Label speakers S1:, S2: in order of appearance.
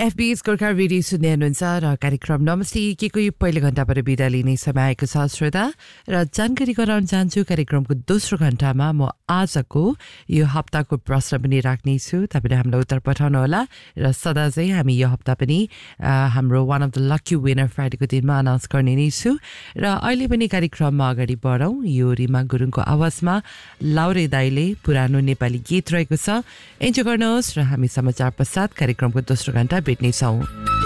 S1: FBS Gorkha radio सुन्दै हुनुहुन्छ र कार्यक्रम नमस्ते केको यो पहिलो घण्टाबाट बिदा लिने समय आएको छ श्रोता र जानकारी गराउन चाहन्छु कार्यक्रमको दोस्रो घण्टामा म आजको यो हप्ताको प्रश्न पनि राख्नेछु तपाईले हामीलाई उत्तर पठाउनुहोला र सदा चाहिँ हामी यो हप्ता पनि हाम्रो one of the lucky winner फ्राइडेको दिनमा अनाउन्स गर्ने नै छु र अहिले पनि कार्यक्रममा अगाडि बढौँ यो रिमा गुरुङको आवाजमा लाउरे दाइले पुरानो नेपाली गीत रहेको छ इन्जोय गर्नुहोस् र हामी समाचार पश्चात कार्यक्रमको दोस्रो घण्टा भेट्नेछौँ